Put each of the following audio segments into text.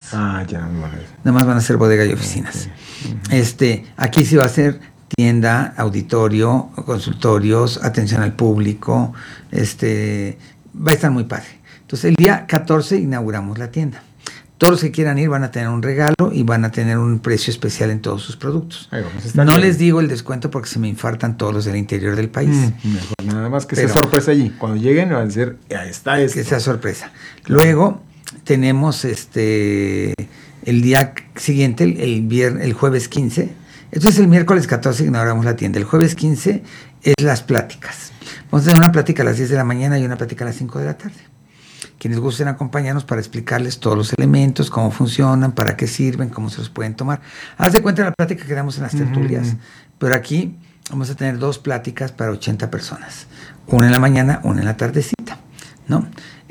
Ya no van a ver. Nada más van a ser bodega y oficinas. Okay. Aquí sí va a ser tienda, auditorio, consultorios, atención al público. Va a estar muy padre. Entonces el día 14 inauguramos la tienda. Todos los que quieran ir van a tener un regalo y van a tener un precio especial en todos sus productos. No les digo el descuento porque se me infartan todos los del interior del país. Mejor nada más que sea sorpresa allí. Cuando lleguen van a decir, ya está esto. Que sea sorpresa. Claro. Luego tenemos el día siguiente, el jueves 15. Entonces el miércoles 14 inauguramos la tienda. El jueves 15 es las pláticas. Vamos a tener una plática a las 10 de la mañana y una plática a las 5 de la tarde. Quienes gusten acompañarnos para explicarles todos los elementos, cómo funcionan, para qué sirven, cómo se los pueden tomar. Haz de cuenta la plática que damos en las tertulias, pero aquí vamos a tener 2 pláticas para 80 personas. Una en la mañana, una en la tardecita, ¿no?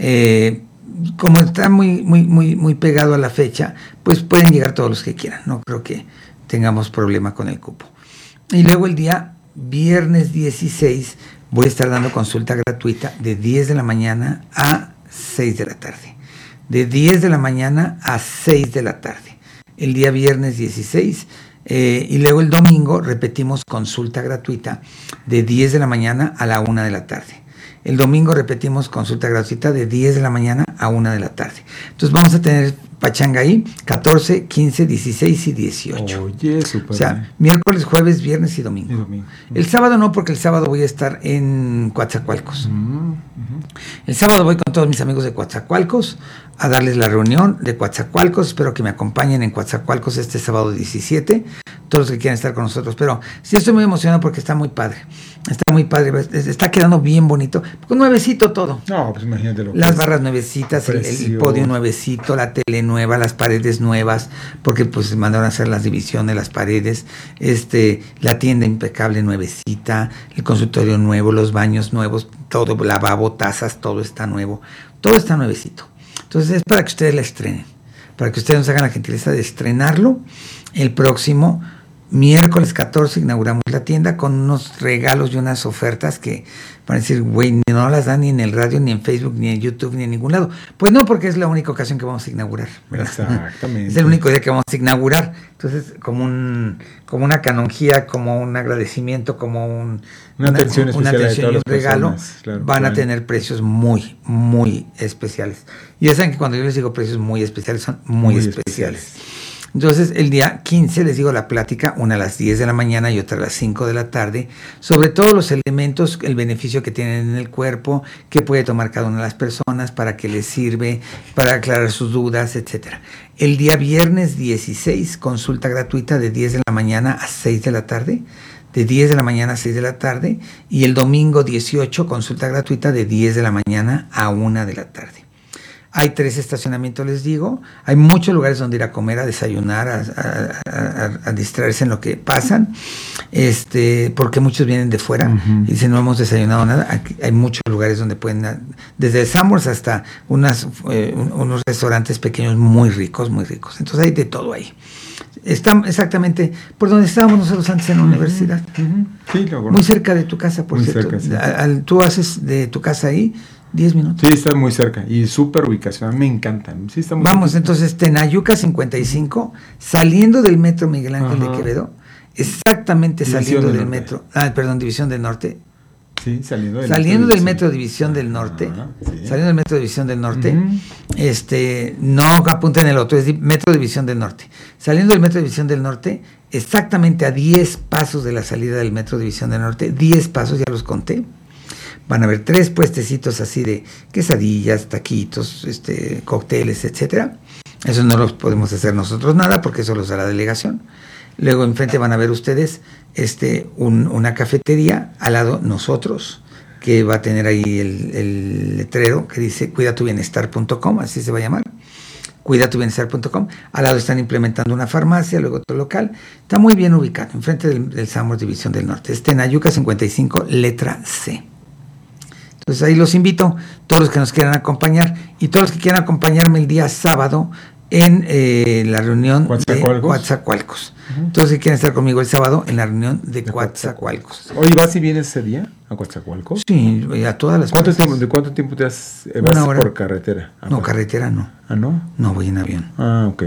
Como está muy pegado a la fecha, pues pueden llegar todos los que quieran. No creo que tengamos problema con el cupo. Y luego el día viernes 16 voy a estar dando consulta gratuita de 10 de la mañana a 6 de la tarde. De 10 de la mañana a 6 de la tarde. El día viernes 16. Y luego el domingo repetimos consulta gratuita de 10 de la mañana a la 1 de la tarde. El domingo repetimos consulta gratuita de 10 de la mañana a 1 de la tarde. Entonces vamos a tener pachanga ahí 14, 15, 16 y 18. Oye, súper. O sea, miércoles, jueves, viernes y domingo. El sábado no, porque el sábado voy a estar en Coatzacoalcos. El sábado voy con todos mis amigos de Coatzacoalcos a darles la reunión de Coatzacoalcos. Espero que me acompañen en Coatzacoalcos este sábado 17. Todos los que quieran estar con nosotros. Pero sí estoy muy emocionado porque está muy padre. Está muy padre. Está quedando bien bonito. Con nuevecito todo. No, pues imagínate lo que las barras nuevecitas, el podio nuevecito, la tele nueva, las paredes nuevas, porque pues mandaron a hacer las divisiones, las paredes, la tienda impecable nuevecita, el consultorio nuevo, los baños nuevos, todo, lavabo, tazas, todo está nuevo, todo está nuevecito. Entonces es para que ustedes la estrenen, para que ustedes nos hagan la gentileza de estrenarlo. El próximo miércoles 14 inauguramos la tienda con unos regalos y unas ofertas que van a decir, güey, no las dan ni en el radio, ni en Facebook, ni en YouTube, ni en ningún lado. Pues no, porque es la única ocasión que vamos a inaugurar, ¿verdad? Exactamente. Es el único día que vamos a inaugurar. Entonces, como una canonjía, como un agradecimiento, como una atención y un regalo, claro, van a tener precios muy, muy especiales. Y ya saben que cuando yo les digo precios muy especiales, son muy especiales. Entonces, el día 15 les digo la plática, una a las 10 de la mañana y otra a las 5 de la tarde, sobre todos los elementos, el beneficio que tienen en el cuerpo, qué puede tomar cada una de las personas, para qué les sirve, para aclarar sus dudas, etcétera. El día viernes 16, consulta gratuita de 10 de la mañana a 6 de la tarde, de 10 de la mañana a 6 de la tarde, y el domingo 18, consulta gratuita de 10 de la mañana a 1 de la tarde. Hay 3 estacionamientos, les digo. Hay muchos lugares donde ir a comer, a desayunar, a distraerse en lo que pasan, porque muchos vienen de fuera y dicen, no hemos desayunado nada. Aquí hay muchos lugares donde pueden, desde Sanborns hasta unos restaurantes pequeños muy ricos, muy ricos. Entonces hay de todo ahí. Está exactamente por donde estábamos nosotros antes en la universidad. Sí, lo muy cerca de tu casa, por cierto. Cerca, sí. Tú haces de tu casa ahí 10 minutos. Sí, está muy cerca y súper ubicación, me encantan. Sí, está muy Vamos, cerca. Entonces, Tenayuca 55, saliendo del metro Miguel Ángel de Quevedo, exactamente saliendo del metro, División del Norte. Sí, saliendo del metro División del Norte. Sí. Saliendo del metro División del Norte. No apunten el otro, es metro División del Norte. Saliendo del metro División del Norte, exactamente a 10 pasos de la salida del metro División del Norte, 10 pasos, ya los conté. Van a haber 3 puestecitos así de quesadillas, taquitos, cócteles, etcétera. Eso no los podemos hacer nosotros nada, porque eso los da la delegación. Luego enfrente van a ver ustedes una cafetería, al lado nosotros, que va a tener ahí el letrero que dice cuidatubienestar.com, así se va a llamar, cuidatubienestar.com. Al lado están implementando una farmacia, luego otro local. Está muy bien ubicado, enfrente del Sanborns División del Norte. Tenayuca 55, letra C. Entonces ahí los invito, todos los que nos quieran acompañar y todos los que quieran acompañarme el día sábado en la reunión de Coatzacoalcos. Todos los que quieran estar conmigo el sábado en la reunión de Coatzacoalcos. Oye, ¿vas y vienes ese día a Coatzacoalcos? Sí, a todas las plazas. ¿De cuánto tiempo te vas por carretera? No, carretera no. ¿Ah, no? No, voy en avión. Ah, ok.